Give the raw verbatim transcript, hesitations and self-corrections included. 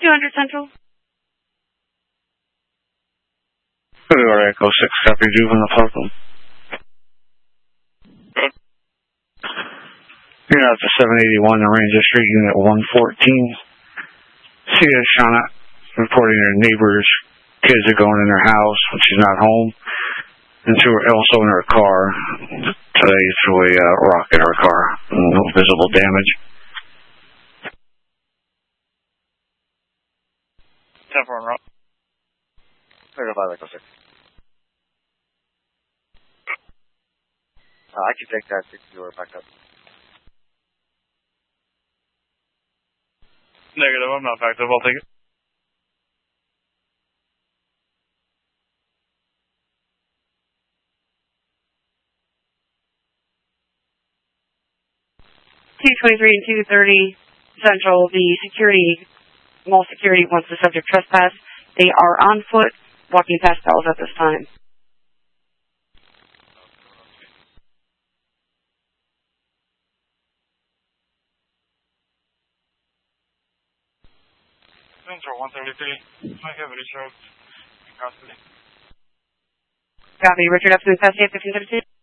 two hundred Central. Fedora Echo six, copy, juvenile Parkland. You're out to seven eighty-one, Ranger Street, Unit one fourteen. C S Shauna reporting her neighbor's kids are going in their house when she's not home. And she was also in her car. Today threw a uh, rock in her car. No visible damage. ten four rock. thirty-five Echo six. Uh, I can take that if you were back up. Negative, I'm not backed up. I'll take it. two twenty-three and two thirty Central, the security, mall security wants the subject trespass. They are on foot, walking past Bells at this time. Central one thirty-three, I have Richard in custody. Copy, Richard up to the fifteen seventeen.